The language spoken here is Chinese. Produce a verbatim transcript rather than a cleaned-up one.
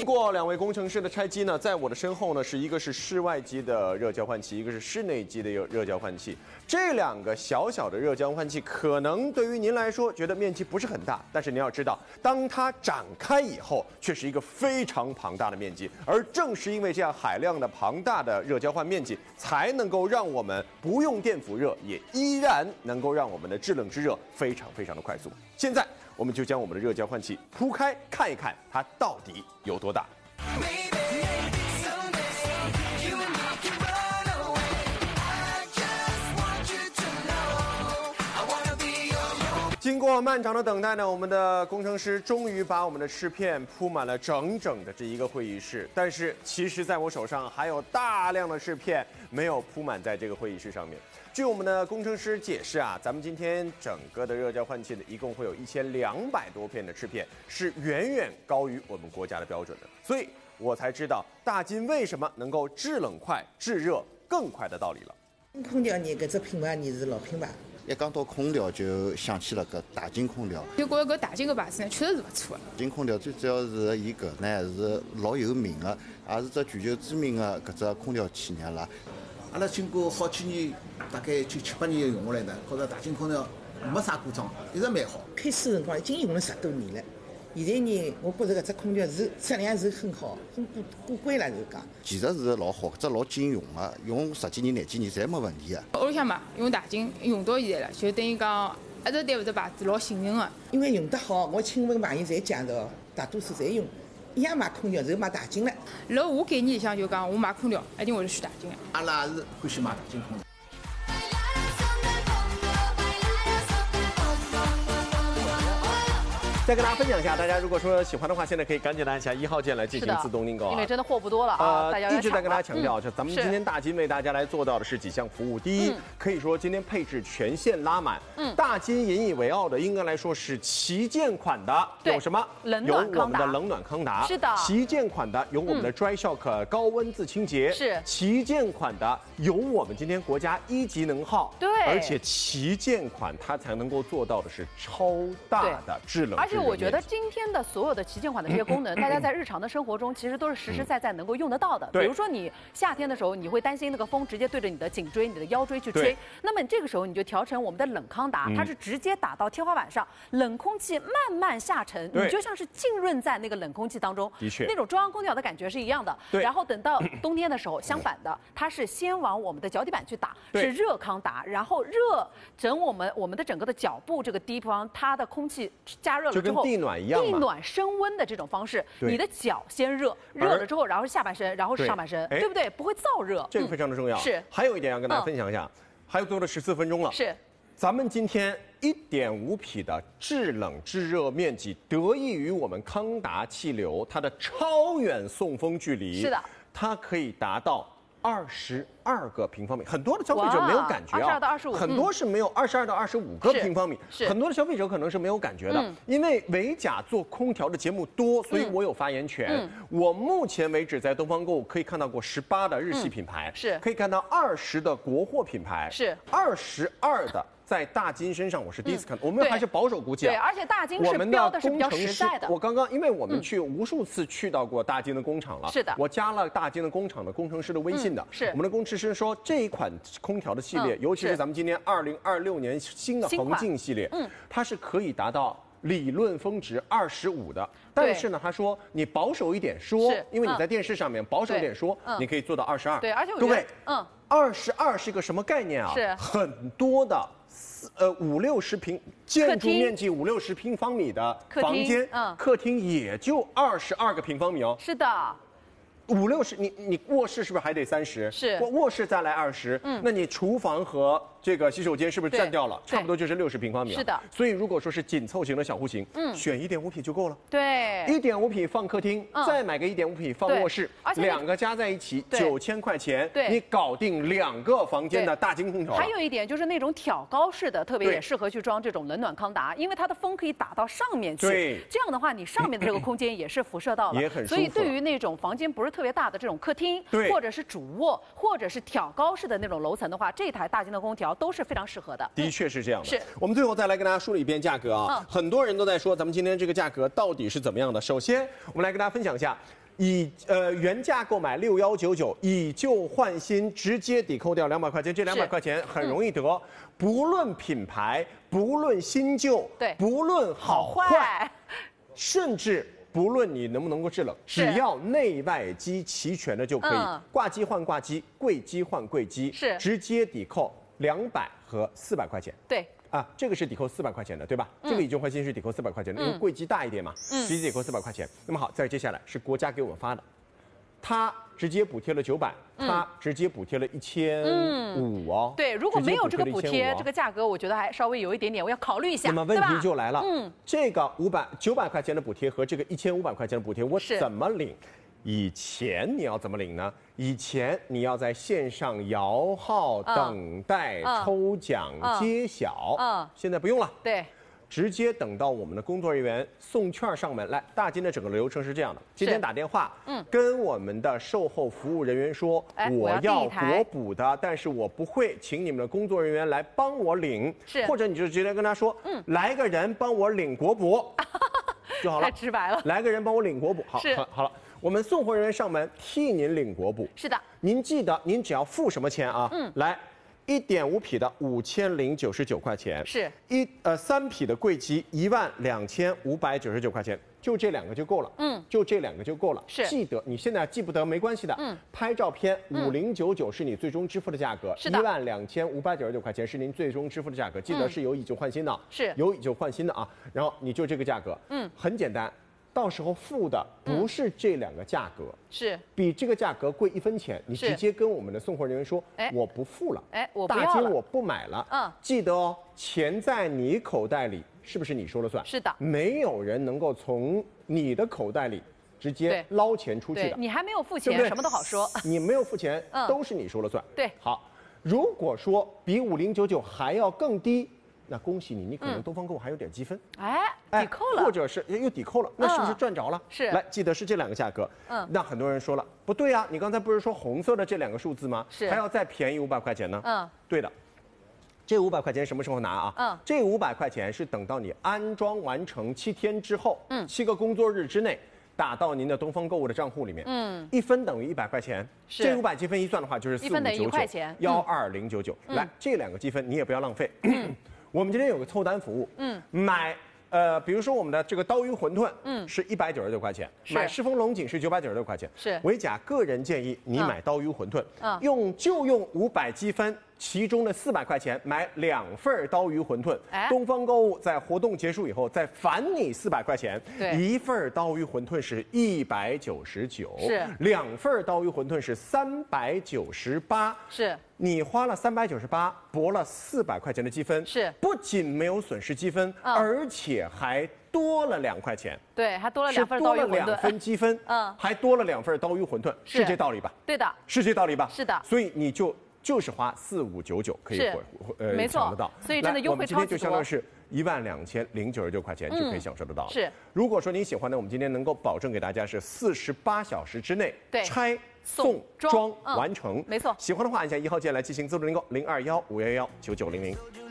过两位工程师的拆机呢，在我的身后呢，是一个是室外机的热交换器，一个是室内机的热交换器。这两个小小的热交换器，可能对于您来说觉得面积不是很大，但是您要知道，当它展开以后，却是一个非常庞大的面积。而正是因为这样海量的庞大的热交换面积，才能够让我们不用电辅热，也依然能够让我们的制冷制热非常非常的快速。现在，我们就将我们的热交换器铺开，看一看它到底有多大。经过漫长的等待呢，我们的工程师终于把我们的试片铺满了整整的这一个会议室。但是，其实在我手上还有大量的试片没有铺满在这个会议室上面。据我们的工程师解释啊，咱们今天整个的热交换器呢，一共会有一千两百多片的试片，是远远高于我们国家的标准的。所以我才知道大金为什么能够制冷快、制热更快的道理了。 空调呢，搿只品牌呢是老品牌。 一讲到空调，就想起了搿大金空调。 就觉着搿大金个牌子呢，确实是勿错的。 大金空调最主要是伊搿呢是老有名的，也是只全球知名的搿只空调企业啦。 阿拉经过好几年，大概就七八年用下来呢，觉着大金空调没啥故障，一直蛮好。 开始辰光已经用了十多年了。现在呢，我觉着搿只空调是质量是很好，很过过关了，就讲。 其实是老好，搿只老经用的，用十几年、廿几年侪没问题的。 屋里向嘛，用大金用到现在了，就等于讲一直对搿只牌子老信任的。 因为用得好，我亲朋朋友侪介绍，大多数侪用。一样买空调，就买大金了。 辣我概念里向就讲，我买空调一定会是选大金的。 阿拉也是欢喜买大金空调。 再跟大家分享一下，大家如果说喜欢的话，现在可以赶紧按下一号键来进行自动订购啊， 因为真的货不多了啊， 呃， 大家一直在跟大家强调， 嗯、 就咱们今天大金为大家来做到的是几项服务。第一，嗯、可以说今天配置全线拉满，嗯，大金引以为傲的应该来说是旗舰款的，有什么？有我们的冷暖康达， 是的。 旗舰款的有我们的 Dry Shock 高温自清洁， 是。 旗舰款的有我们今天国家一级能耗， 对。 而且旗舰款它才能够做到的是超大的制冷， 而且我觉得今天。天的所有的旗舰款的这些功能，大家在日常的生活中其实都是实实在在能够用得到的。比如说你夏天的时候，你会担心那个风直接对着你的颈椎、你的腰椎去吹，那么你这个时候你就调成我们的冷康达，它是直接打到天花板上，冷空气慢慢下沉，你就像是浸润在那个冷空气当中。 的确， 那种中央空调的感觉是一样的。然后等到冬天的时候，相反的，它是先往我们的脚底板去打，是热康达，然后热整我们我们的整个的脚部这个地方，它的空气加热了之后， 就跟地暖一样。 地暖升温的这种方式，你的脚先热，热了之后，然后是下半身，然后是上半身，对不对？不会燥热， 这个非常的重要。 是， 还有一点要跟大家分享一下，还有最后的十四分钟了。 是， 咱们今天一点五匹的制冷制热面积，得益于我们康达气流它的超远送风距离， 是的， 它可以达到二十二个平方米，很多的消费者没有感觉啊， 二十二到二十五， 很多是没有二十二到二十五个平方米，很多的消费者可能是没有感觉的，嗯、因为维甲做空调的节目多，所以我有发言权。嗯、我目前为止在东方购物可以看到过十八的日系品牌， 嗯、是可以看到二十的国货品牌， 是二十二的。在大金身上，我是第一次看，嗯、我们还是保守估计、啊。 对，而且大金是标的是比较实在的。 我刚刚，因为我们去无数次去到过大金的工厂了， 是的， 我加了大金的工厂的工程师的微信的。 嗯、是， 我们的工程师说这一款空调的系列，嗯、尤其是咱们今年二零二六年新的恒净系列，嗯，它是可以达到理论峰值二十五的。但是呢，他说你保守一点说，因为你在电视上面保守一点说， 嗯、 你可以做到二十二。 对，而且我各位， 嗯， 二十二是个什么概念啊？ 是很多的。呃，五六十平建筑面积五六十平方米的房间， 嗯， 客厅也就二十二个平方米哦。 是的， 五六十，你你卧室是不是还得三十？ 是， 卧室再来二十，嗯，那你厨房和这个洗手间是不是占掉了？差不多就是六十平方米。 是的， 所以如果说是紧凑型的小户型，嗯，选一点五匹就够了。 对， 一点五匹放客厅，再买个一点五匹放卧室，两个加在一起九千块钱， 对， 你搞定两个房间的大金空调。 还有一点就是那种挑高式的，特别也适合去装这种冷暖康达，因为它的风可以打到上面去。 对， 这样的话，你上面的这个空间也是辐射到了， 也很舒服。 所以对于那种房间不是特别大的这种客厅，或者是主卧，或者是挑高式的那种楼层的话，这台大金的空调都是非常适合的。 的确是这样的。 是， 我们最后再来跟大家说了一遍价格啊， 嗯、 很多人都在说咱们今天这个价格到底是怎么样的。首先，我们来跟大家分享一下。 以呃原价购买六幺九九，以旧换新，直接抵扣掉两百块钱。这两百块钱很容易得，嗯、不论品牌，不论新旧， 对， 不论好坏，甚至不论你能不能够制冷，只要内外机齐全的就可以。嗯、挂机换挂机，柜机换柜机， 是直接抵扣两百和四百块钱。 对。 啊，这个是抵扣四百块钱的，对吧？嗯、这个以旧换新是抵扣四百块钱的，因为柜机大一点嘛，嗯、直接抵扣四百块钱。那么好，再接下来是国家给我们发的，它直接补贴了九百，它直接补贴了一千五哦。 对，如果没有这个补贴，这个价格我觉得还稍微有一点点，我要考虑一下。 那么问题就来了， 嗯， 这个五百九百块钱的补贴和这个一千五百块钱的补贴，我怎么领？以前你要怎么领呢？以前你要在线上摇号、等待、 嗯、 抽奖、嗯、揭晓，嗯，现在不用了， 对， 直接等到我们的工作人员送券上门来。大金的整个流程是这样的：今天打电话，嗯，跟我们的售后服务人员说， 哎、 我要国补的，但是我不会，请你们的工作人员来帮我领， 是， 或者你就直接跟他说，嗯，来个人帮我领国补就好了， 太直白了， 来个人帮我领国补，好，好，好了。我们送货人员上门替您领国补。 是的， 您记得您只要付什么钱啊？嗯，来，一点五匹的五千零九十九块钱， 是一呃三匹的柜机一万两千五百九十九块钱，就这两个就够了。嗯，就这两个就够了。 是， 记得你现在记不得没关系的。嗯，拍照片五零九九是你最终支付的价格， 是的， 一万两千五百九十九块钱是您最终支付的价格，记得是有以旧换新的， 是有以旧换新的啊。然后你就这个价格，嗯，很简单。到时候付的不是这两个价格， 是比这个价格贵一分钱，你直接跟我们的送货人员说，哎，我不付了， 哎，我不要了， 大金我不买了，嗯，记得哦，钱在你口袋里，是不是你说了算？ 是的， 没有人能够从你的口袋里直接捞钱出去的。 你还没有付钱，什么都好说。 你没有付钱，都是你说了算。 对， 好，如果说比五零九九还要更低。那恭喜你，你可能东方购物还有点积分， 哎，抵扣了， 或者是又抵扣了，那是不是赚着了？ 是， 来，记得是这两个价格。嗯，那很多人说了，不对啊，你刚才不是说红色的这两个数字吗？ 是， 还要再便宜五百块钱呢？ 嗯， 对的。这五百块钱什么时候拿啊？嗯，这五百块钱是等到你安装完成七天之后，嗯，七个工作日之内。打到您的东方购物的账户里面，嗯，一分等于一百块钱，这五百积分一算的话就是四五九九，幺二零九九。来，这两个积分你也不要浪费。我们今天有个凑单服务，嗯，买呃，比如说我们的这个刀鱼馄饨，嗯，是一百九十九块钱，买狮峰龙井是九百九十六块钱， 是。 维甲个人建议你买刀鱼馄饨，嗯，用就用五百积分。其中的四百块钱买两份刀鱼馄饨，哎、东方购物在活动结束以后再返你四百块钱，一份刀鱼馄饨是一百九十九， 是两份刀鱼馄饨是三百九十八， 是你花了三百九十八，博了四百块钱的积分， 是不仅没有损失积分，嗯、而且还多了两块钱， 对，还多了两份刀鱼馄饨， 多了两分积分，嗯，还多了两份刀鱼馄饨，是这道理吧？ 对的， 是这道理吧？ 是的， 所以你就。就是花四五九九可以回呃没错抢得到， 所以真的优惠超级多。 我们今天就相当于是一万两千零九十九块钱就可以享受得到了。 是， 如果说您喜欢呢，我们今天能够保证给大家是四十八小时之内拆送装完成。 没错， 喜欢的话按下一号键来进行自助订购零二幺五幺幺九九零零。